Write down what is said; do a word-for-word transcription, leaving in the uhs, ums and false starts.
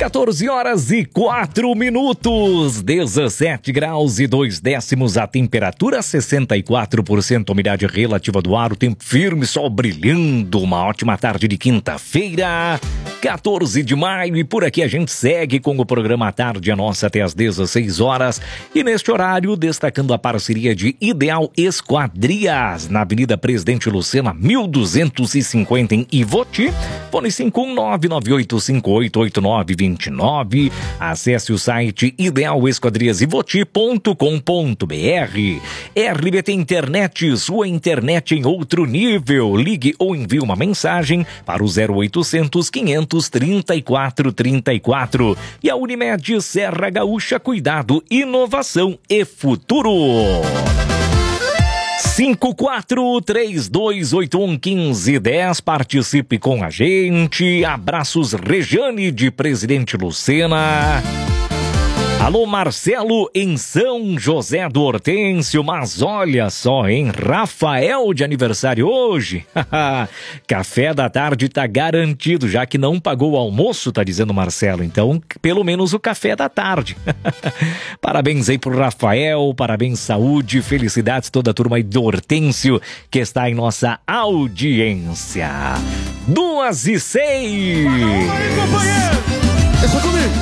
quatorze horas e quatro minutos, dezessete graus e dois décimos a temperatura, sessenta e quatro por cento umidade relativa do ar, o tempo firme, sol brilhando, uma ótima tarde de quinta-feira, quatorze de maio, e por aqui a gente segue com o programa à tarde, a nossa até às dezesseis horas, e neste horário destacando a parceria de Ideal Esquadrias, na Avenida Presidente Lucena, mil duzentos e cinquenta em Ivoti, fone cinco um nove nove oito cinco oito oito nove dois nove, acesse o site ideal esquadrias ivoti ponto com ponto br. R B T Internet, sua internet em outro nível, ligue ou envie uma mensagem para o zero oitocentos, quinhentos, trinta e quatro, trinta e quatro. E a Unimed Serra Gaúcha, cuidado, inovação e futuro. cinco quatro três dois oito um um cinco um zero, participe com a gente. Abraços, Rejane de Presidente Lucena. Alô, Marcelo em São José do Hortêncio, mas olha só, hein? Rafael de aniversário hoje. Café da tarde tá garantido, já que não pagou o almoço, tá dizendo Marcelo. Então, pelo menos o café da tarde. Parabéns aí pro Rafael, parabéns, saúde, felicidades toda a turma aí do Hortêncio que está em nossa audiência. Duas e seis. Boa noite, companheiro! Deixa comigo.